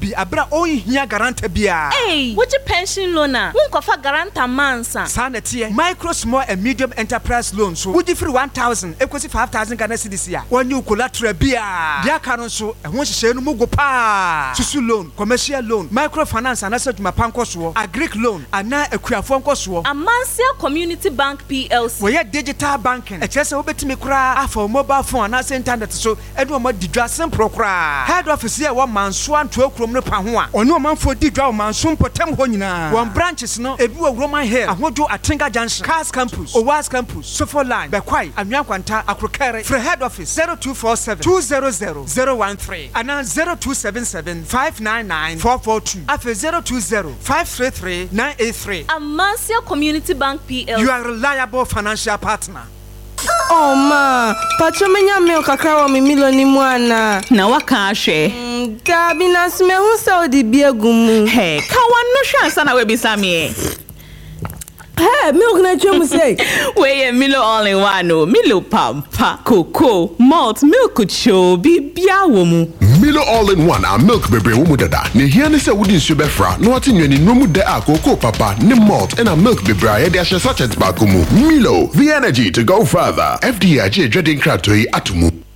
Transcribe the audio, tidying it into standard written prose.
bi abra ohia garanta bia. Hey, which pension loan na? Won kofa garanta mansa. Sa na tie. Micro, small and medium enterprise loan so. Would you free 1,000 ekosi 5,000 Ghana cedis ya. One new collateral bia. Dia karon so e ho hye no mugo pa. Susu loan, commercial loan, microfinance and asset mapanko so, agric loan, ana akuafo nko so. Amansia Community Bank PLC. We digital banking. E chese obetimi kura afọ mobile phone and internet so edu mo didwa simple kura. Head office here one manso anto akrom no pa ho a. Ono manfo didwa manso mpotem ho nyina. One branches no ebi wo Roman Hill, ahodo Atinga Junction, Cars Campus, Owas Campus, Sofo Line, Bekwai, Anyankwanta, Akrokere. For head office 0247 200 013 and 0277 599 442. After 020 533 983. Amansia Community Bank PLC. You are a reliable financial partner. Oh ma, pachomenya milk kakra mi miloni mwana. Na waka ahwe. Gabi na sme hu sa odi biegumu. Hey, ka wano hwa sana we bisame. Hey, milk na chemu say. We Milo all in one no. Milo pampa, cocoa, malt, milk cho bibia wo mu. Milo all in one a milk bebre wo mu dada. Ne hia ne se wodi nsu befra. No ati nwani no mu de a cocoa papa, ne malt and a milk bebre ya de ahye sachet ba ko mu. Milo, the energy to go further. FDA je dredin kratoi atumu.